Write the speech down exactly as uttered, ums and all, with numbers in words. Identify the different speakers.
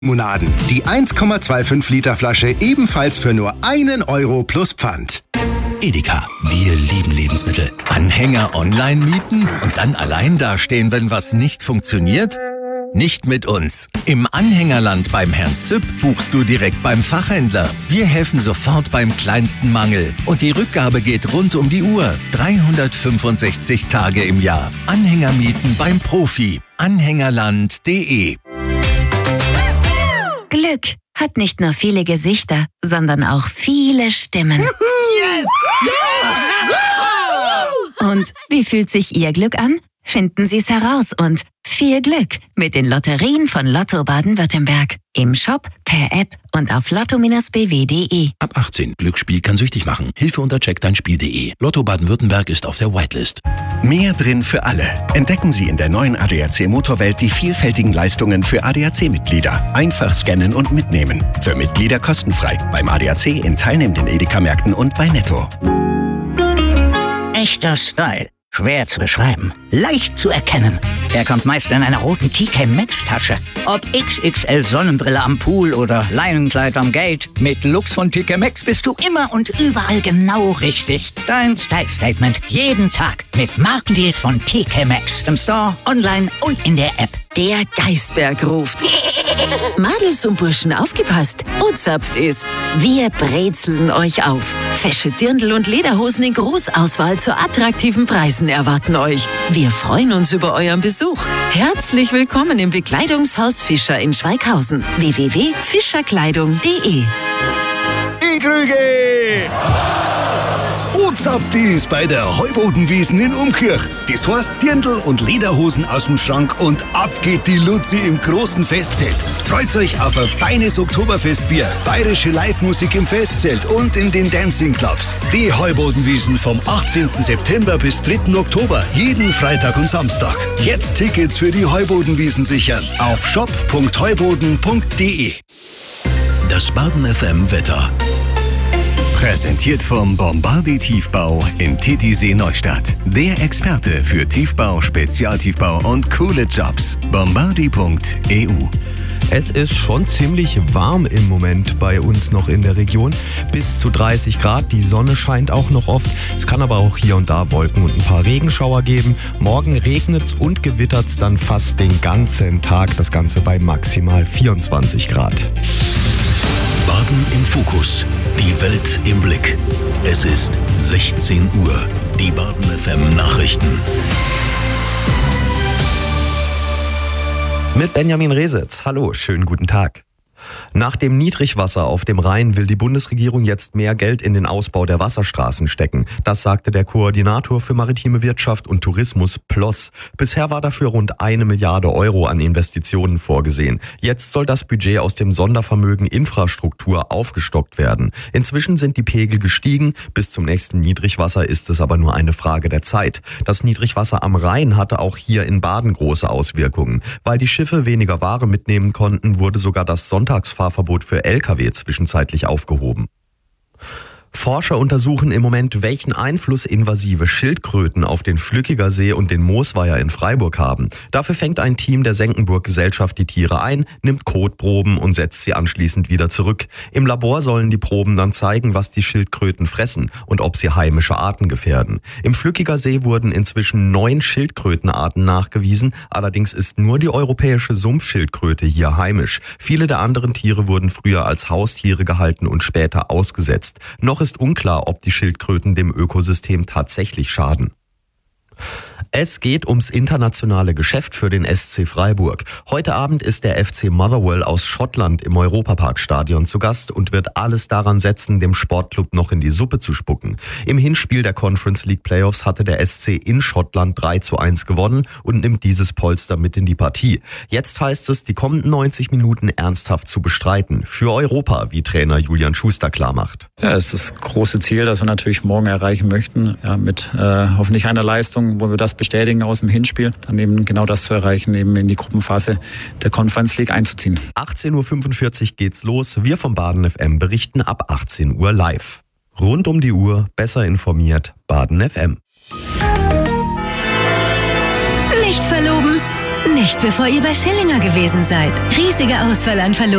Speaker 1: Monaden. Die eins Komma fünfundzwanzig Liter Flasche ebenfalls für nur einen Euro plus Pfand.
Speaker 2: Edeka, wir lieben Lebensmittel. Anhänger online mieten und dann allein dastehen, wenn was nicht funktioniert? Nicht mit uns. Im Anhängerland beim Herrn Züpp buchst du direkt beim Fachhändler. Wir helfen sofort beim kleinsten Mangel. Und die Rückgabe geht rund um die Uhr. dreihundertfünfundsechzig Tage im Jahr. Anhänger mieten beim Profi. Anhängerland punkt de.
Speaker 3: Glück hat nicht nur viele Gesichter, sondern auch viele Stimmen.
Speaker 4: Yes!
Speaker 3: Und wie fühlt sich Ihr Glück an? Finden Sie es heraus und viel Glück mit den Lotterien von Lotto Baden-Württemberg. Im Shop, per App und auf lotto b w punkt de.
Speaker 2: Ab achtzehn. Glücksspiel kann süchtig machen. Hilfe unter check dein spiel punkt de. Lotto Baden-Württemberg ist auf der Whitelist.
Speaker 5: Mehr drin für alle. Entdecken Sie in der neuen A D A C Motorwelt die vielfältigen Leistungen für A D A C-Mitglieder. Einfach scannen und mitnehmen. Für Mitglieder kostenfrei. Beim A D A C in teilnehmenden Edeka-Märkten und bei Netto.
Speaker 6: Echter Style. Schwer zu beschreiben, leicht zu erkennen. Er kommt meist in einer roten T K Maxx Tasche. Ob X X L Sonnenbrille am Pool oder Leinenkleid am Gate, mit Lux von T K Maxx bist du immer und überall genau richtig. Dein Style Statement jeden Tag mit Markendeals von T K Maxx. Im Store, online und in der App.
Speaker 7: Der Geißberg ruft. Madels und Burschen, aufgepasst. Und zapft ist. Wir brezeln euch auf. Fesche Dirndl und Lederhosen in Großauswahl zu attraktiven Preisen erwarten euch. Wir freuen uns über euren Besuch. Herzlich willkommen im Bekleidungshaus Fischer in Schweighausen. w w w punkt fischerkleidung punkt de.
Speaker 8: Ich Krüge! Uzapft ist bei der Heubodenwiesen in Umkirch. Das heißt Dirndl und Lederhosen aus dem Schrank und ab geht die Luzi im großen Festzelt. Freut euch auf ein feines Oktoberfestbier, bayerische Live-Musik im Festzelt und in den Dancing Clubs. Die Heubodenwiesen vom achtzehnten September bis dritten Oktober, jeden Freitag und Samstag. Jetzt Tickets für die Heubodenwiesen sichern auf shop punkt heuboden punkt de.
Speaker 2: Das Baden F M Wetter. Präsentiert vom Bombardier Tiefbau in Titisee Neustadt. Der Experte für Tiefbau, Spezialtiefbau und coole Jobs. bombardier punkt e u.
Speaker 9: Es ist schon ziemlich warm im Moment bei uns noch in der Region. Bis zu dreißig Grad, die Sonne scheint auch noch oft. Es kann aber auch hier und da Wolken und ein paar Regenschauer geben. Morgen regnet's und gewittert's dann fast den ganzen Tag. Das Ganze bei maximal vierundzwanzig Grad.
Speaker 2: Baden im Fokus. Die Welt im Blick. Es ist sechzehn Uhr. Die Baden F M Nachrichten.
Speaker 9: Mit Benjamin Resitz. Hallo, schönen guten Tag. Nach dem Niedrigwasser auf dem Rhein will die Bundesregierung jetzt mehr Geld in den Ausbau der Wasserstraßen stecken. Das sagte der Koordinator für maritime Wirtschaft und Tourismus Ploss. Bisher war dafür rund eine Milliarde Euro an Investitionen vorgesehen. Jetzt soll das Budget aus dem Sondervermögen Infrastruktur aufgestockt werden. Inzwischen sind die Pegel gestiegen. Bis zum nächsten Niedrigwasser ist es aber nur eine Frage der Zeit. Das Niedrigwasser am Rhein hatte auch hier in Baden große Auswirkungen. Weil die Schiffe weniger Ware mitnehmen konnten, wurde sogar das Sonntagsfahrverbot für L K W zwischenzeitlich aufgehoben. Forscher untersuchen im Moment, welchen Einfluss invasive Schildkröten auf den Flückiger See und den Moosweiher in Freiburg haben. Dafür fängt ein Team der Senckenburg-Gesellschaft die Tiere ein, nimmt Kotproben und setzt sie anschließend wieder zurück. Im Labor sollen die Proben dann zeigen, was die Schildkröten fressen und ob sie heimische Arten gefährden. Im Flückiger See wurden inzwischen neun Schildkrötenarten nachgewiesen, allerdings ist nur die europäische Sumpfschildkröte hier heimisch. Viele der anderen Tiere wurden früher als Haustiere gehalten und später ausgesetzt. Noch ist unklar, ob die Schildkröten dem Ökosystem tatsächlich schaden. Es geht ums internationale Geschäft für den S C Freiburg. Heute Abend ist der F C Motherwell aus Schottland im Europaparkstadion zu Gast und wird alles daran setzen, dem Sportclub noch in die Suppe zu spucken. Im Hinspiel der Conference League Playoffs hatte der S C in Schottland drei zu eins gewonnen und nimmt dieses Polster mit in die Partie. Jetzt heißt es, die kommenden neunzig Minuten ernsthaft zu bestreiten. Für Europa, wie Trainer Julian Schuster klarmacht.
Speaker 10: Ja, es ist das große Ziel, das wir natürlich morgen erreichen möchten. Ja, mit äh, hoffentlich einer Leistung, wo wir das bestätigen aus dem Hinspiel, dann eben genau das zu erreichen, eben in die Gruppenphase der Conference League einzuziehen.
Speaker 9: achtzehn Uhr fünfundvierzig geht's los. Wir vom Baden F M berichten ab achtzehn Uhr live. Rund um die Uhr, besser informiert, Baden F M.
Speaker 7: Nicht verloben,
Speaker 3: Nicht bevor ihr bei Schillinger gewesen seid. Riesige Auswahl an Verlosungen.